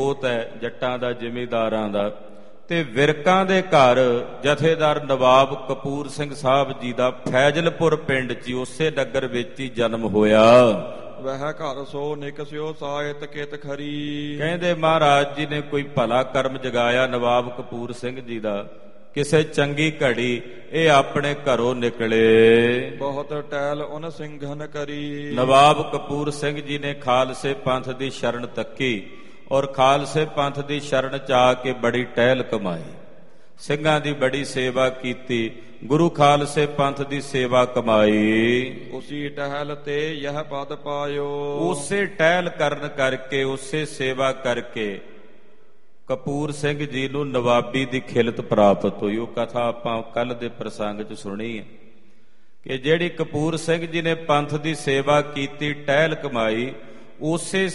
ਖੋਤ ਹੈ ਜੱਟਾਂ ਦਾ, ਜ਼ਿਮੀਂਦਾਰਾਂ ਦਾ। ਤੇ ਵਿਰਕਾਂ ਦੇ ਘਰ ਜਥੇਦਾਰ ਨਵਾਬ ਕਪੂਰ ਸਿੰਘ ਸਾਹਿਬ ਜੀ ਦਾ ਫੈਜ਼ਲਪੁਰ ਪਿੰਡ 'ਚ ਉਸੇ ਨਗਰ ਵਿੱਚ ਹੀ ਜਨਮ ਹੋਇਆ। ਵਹਿ ਘਰ ਸੋ ਨਿਕਸਿਓ ਸਾਹਿਤ ਕਿਤ ਖਰੀ। ਕਹਿੰਦੇ ਮਹਾਰਾਜ ਜੀ ਨੇ ਕੋਈ ਭਲਾ ਕਰਮ ਜਗਾਇਆ ਨਵਾਬ ਕਪੂਰ ਸਿੰਘ ਜੀ ਦਾ। ਕਿਸੇ ਚੰਗੀ ਘੜੀ ਇਹ ਆਪਣੇ ਘਰੋਂ ਨਿਕਲੇ। ਬਹੁਤ ਟਹਿਲ ਉਨ ਸਿੰਘਨ ਕਰੀ। ਨਵਾਬ ਕਪੂਰ ਸਿੰਘ ਜੀ ਨੇ ਖਾਲਸੇ ਪੰਥ ਦੀ ਸ਼ਰਨ ਤੱਕੀ ਔਰ ਖਾਲਸੇ ਪੰਥ ਦੀ ਸ਼ਰਨ 'ਚ ਆ ਕੇ ਬੜੀ ਟਹਿਲ ਕਮਾਈ। ਸਿੰਘਾਂ ਦੀ ਬੜੀ ਸੇਵਾ ਕੀਤੀ, ਗੁਰੂ ਖਾਲਸੇ ਪੰਥ ਦੀ ਸੇਵਾ ਕਮਾਈ। ਉਸੀ ਟਹਿਲ ਤੇ ਯਹ ਪਦ ਪਾਇਓ। ਉਸੇ ਟਹਿਲ ਕਰਨ ਕਰਕੇ, ਉਸੇ ਸੇਵਾ ਕਰਕੇ ਕਪੂਰ ਸਿੰਘ ਜੀ ਨੂੰ ਨਵਾਬੀ ਦੀ ਖਿਲਤ ਪ੍ਰਾਪਤ ਹੋਈ। ਉਹ ਕਥਾ ਆਪਾਂ ਕੱਲ ਦੇ ਪ੍ਰਸੰਗ 'ਚ ਸੁਣੀ ਹੈ ਕਿ ਜਿਹੜੀ ਕਪੂਰ ਸਿੰਘ ਜੀ ਨੇ ਪੰਥ ਦੀ ਸੇਵਾ ਕੀਤੀ, ਟਹਿਲ ਕਮਾਈ, ਉਸੇ